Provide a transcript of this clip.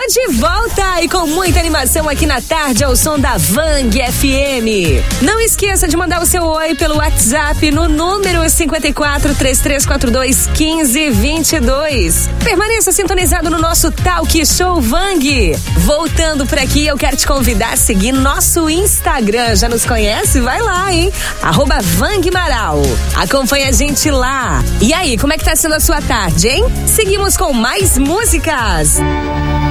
de volta e com muita animação aqui na tarde ao som da Vang FM. Não esqueça de mandar o seu oi pelo WhatsApp no número 54 3342 1522. Permaneça sintonizado no nosso Talk Show Vang. Voltando por aqui, eu quero te convidar a seguir nosso Instagram. Já nos conhece? Vai lá, hein? @Vangmaral. Acompanha a gente lá. E aí, como é que tá sendo a sua tarde, hein? Seguimos com mais músicas.